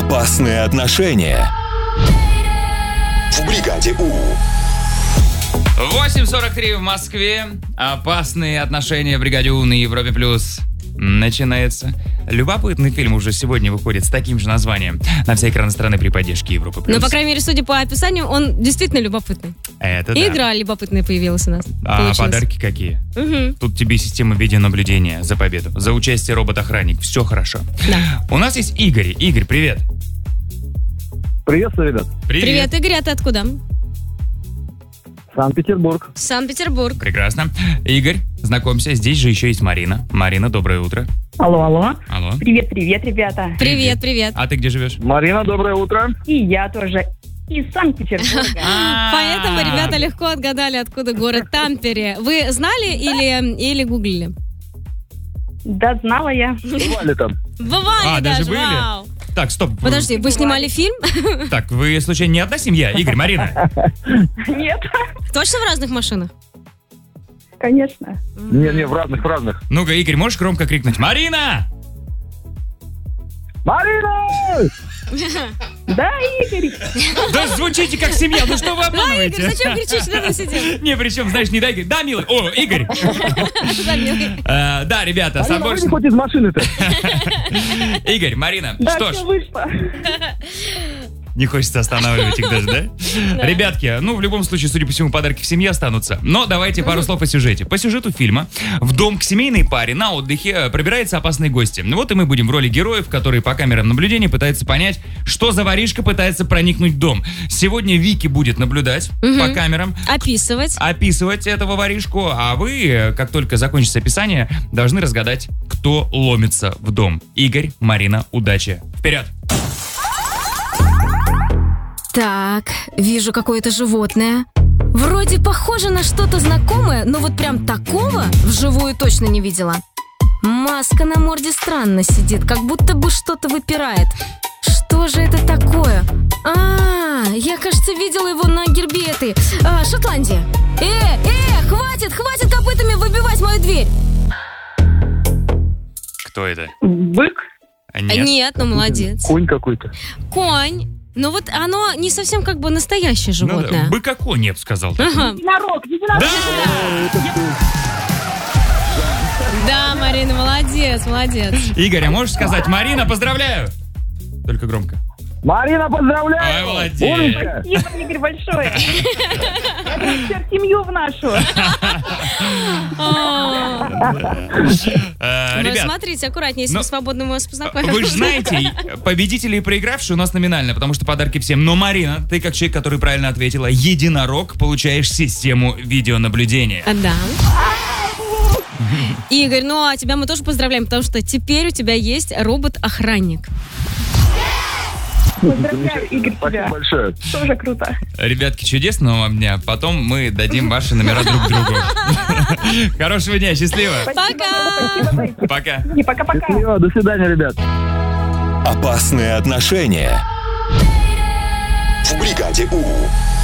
Опасные отношения в бригаде У. 8:43 в Москве. Опасные отношения в бригаде У на Европе Плюс начинается. Любопытный фильм уже сегодня выходит с таким же названием на все экраны страны при поддержке Европы Плюс. Ну, по крайней мере, судя по описанию, он действительно любопытный. Это И да. игра любопытная появилась у нас. А Получилось. подарки какие? Угу. Тут тебе система видеонаблюдения за победу, за участие робот-охранник. Все хорошо. Да. У нас есть Игорь. Игорь, привет. Приветствую, ребят. Привет, Игорь, а ты откуда? Санкт-Петербург. Санкт-Петербург. Прекрасно. Игорь, знакомься, здесь же еще есть Марина. Марина, доброе утро. Алло, алло. Алло. Привет, ребята. Привет. А ты где живешь? Марина, доброе утро. И я тоже из Санкт-Петербурга. Поэтому ребята легко отгадали, откуда город Тампере. Вы знали или гуглили? Да, знала я. Бывали там. Бывали даже были? Вау. Так, стоп. Подожди, вы снимали фильм? Так, вы, случайно, не одна семья? Игорь, Марина. Нет, Точно в разных машинах? конечно. Не, в разных. Ну-ка, Игорь, можешь громко крикнуть? Марина! Марина! Да, Игорь. Да звучите как семья, ну что вы Да, обманываете? Игорь, зачем кричишь, рядом сидим? Не, причем, знаешь, не дай Игорь. Да, милый. О, Игорь. Да, милый. Да, ребята, Марина, выйди собой... хоть из машины-то. Игорь, Марина, Да, что все ж, вышло. не хочется останавливать их даже, да? Ребятки, ну, в любом случае, судя по всему, подарки в семье останутся. Но давайте пару слов о сюжете. По сюжету фильма в дом к семейной паре на отдыхе пробираются опасные гости. Ну вот и мы будем в роли героев, которые по камерам наблюдения пытаются понять, что за воришка пытается проникнуть в дом. Сегодня Вики будет наблюдать по камерам, описывать этого воришку, а вы, как только закончится описание, должны разгадать, кто ломится в дом. Игорь, Марина, удачи. Вперед! Так, вижу какое-то животное. Вроде похоже на что-то знакомое, но вот прям такого вживую точно не видела. Маска на морде странно сидит, как будто бы что-то выпирает. Что же это такое? Я, кажется, видела его на гербе этой Шотландии. Хватит копытами выбивать мою дверь. Кто это? Бык. Нет, ну молодец. Конь какой-то. Конь. Но вот оно не совсем как бы настоящее животное. Быка-конь, я бы сказал. Ага. Единорог. Да, Марина, молодец. Игорь, а можешь сказать: Марина, поздравляю? Только громко. Марина, Ой, поздравляю! молодец. Умничка! Спасибо, Игорь, большое. Это всю семью в нашу. Ну, Ребят, смотрите, аккуратнее, если но- вы свободно вас познакомите. вы же знаете, победители и проигравшие у нас номинально, потому что подарки всем. Но, Марина, ты как человек, который правильно ответила, единорог, получаешь систему видеонаблюдения. Да. Игорь, ну а тебя мы тоже поздравляем, потому что теперь у тебя есть робот-охранник. Поздравляю, Игорь, Спасибо тебя. большое. Тоже круто. Ребятки, чудесного вам дня. Потом мы дадим ваши номера друг другу. Хорошего дня, счастливо. Пока! Пока. И пока-пока. Счастливо, до свидания, ребят. Опасные отношения в бригаде У.